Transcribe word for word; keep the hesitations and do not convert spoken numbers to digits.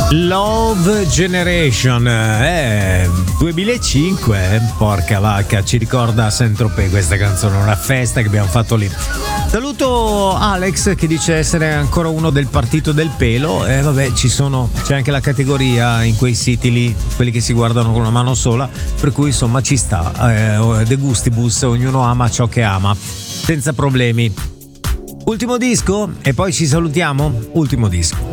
Love Generation, eh, duemilacinque, porca vacca, ci ricorda Saint-Tropez questa canzone, una festa che abbiamo fatto lì. Saluto Alex che dice essere ancora uno del partito del pelo e eh, vabbè, ci sono, c'è anche la categoria in quei siti lì, quelli che si guardano con una mano sola, per cui insomma ci sta, eh, de gustibus, ognuno ama ciò che ama, senza problemi. Ultimo disco e poi ci salutiamo? Ultimo disco.